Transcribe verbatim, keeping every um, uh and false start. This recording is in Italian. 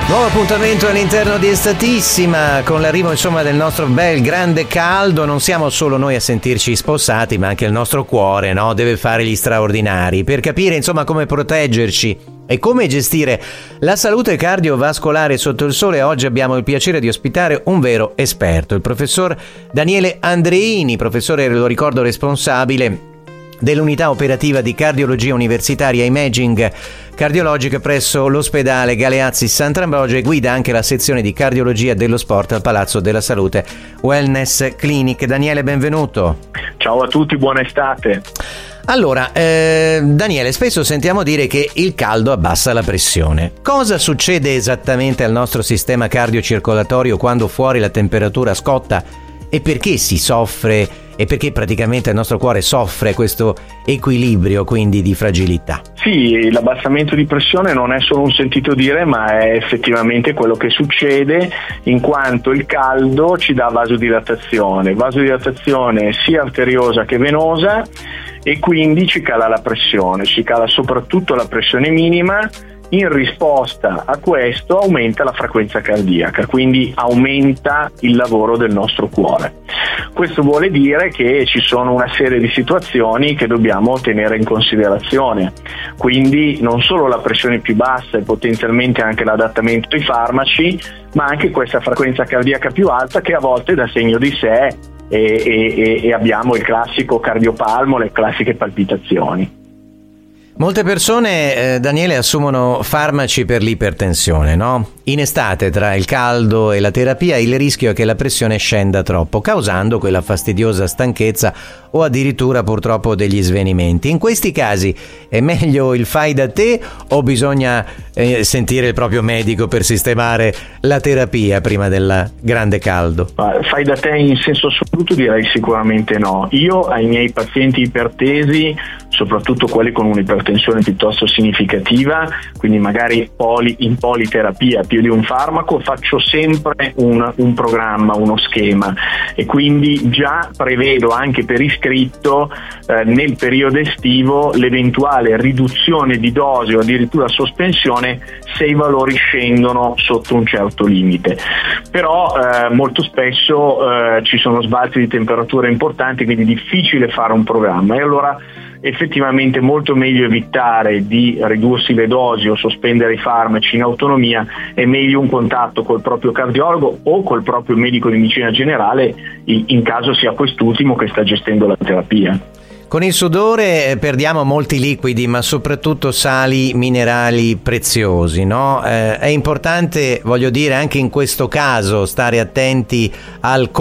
Nuovo appuntamento all'interno di Estatissima, con l'arrivo insomma del nostro bel grande caldo. Non siamo solo noi a sentirci spossati, ma anche il nostro cuore, no? Deve fare gli straordinari per capire insomma come proteggerci e come gestire la salute cardiovascolare sotto il sole. Oggi abbiamo il piacere di ospitare un vero esperto, il professor Daniele Andreini, professore, lo ricordo, responsabile dell'unità operativa di cardiologia universitaria Imaging cardiologica presso l'ospedale Galeazzi Sant'Ambrogio, e guida anche la sezione di cardiologia dello sport al Palazzo della Salute Wellness Clinic. Daniele, benvenuto. Ciao a tutti, buona estate. Allora, eh, Daniele, spesso sentiamo dire che il caldo abbassa la pressione. Cosa succede esattamente al nostro sistema cardiocircolatorio quando fuori la temperatura scotta e perché si soffre e perché praticamente il nostro cuore soffre questo equilibrio quindi di fragilità? Sì, l'abbassamento di pressione non è solo un sentito dire, ma è effettivamente quello che succede, in quanto il caldo ci dà vasodilatazione, vasodilatazione sia arteriosa che venosa, e quindi ci cala la pressione, ci cala soprattutto la pressione minima. In risposta a questo aumenta la frequenza cardiaca, quindi aumenta il lavoro del nostro cuore. Questo vuole dire che ci sono una serie di situazioni che dobbiamo tenere in considerazione, quindi non solo la pressione più bassa e potenzialmente anche l'adattamento ai farmaci, ma anche questa frequenza cardiaca più alta che a volte dà segno di sé e, e, e abbiamo il classico cardiopalmo, le classiche palpitazioni. Molte persone, eh, Daniele, assumono farmaci per l'ipertensione, no? In estate, tra il caldo e la terapia, il rischio è che la pressione scenda troppo, causando quella fastidiosa stanchezza o addirittura purtroppo degli svenimenti. In questi casi è meglio il fai da te o bisogna eh, sentire il proprio medico per sistemare la terapia prima del grande caldo? Fai da te in senso assoluto direi sicuramente no. Io ai miei pazienti ipertesi, soprattutto quelli con un'ipertensione piuttosto significativa, quindi magari poli, in politerapia più di un farmaco, faccio sempre un, un programma, uno schema, e quindi già prevedo anche per iscritto eh, nel periodo estivo l'eventuale riduzione di dose o addirittura sospensione se i valori scendono sotto un certo limite. Però eh, molto spesso eh, ci sono sbalzi di temperatura importanti, quindi è difficile fare un programma, e allora effettivamente molto meglio evitare di ridursi le dosi o sospendere i farmaci in autonomia. È meglio un contatto col proprio cardiologo o col proprio medico di medicina generale, in caso sia quest'ultimo che sta gestendo la terapia. Con il sudore perdiamo molti liquidi, ma soprattutto sali minerali preziosi, no? Eh, è importante, voglio dire, anche in questo caso stare attenti al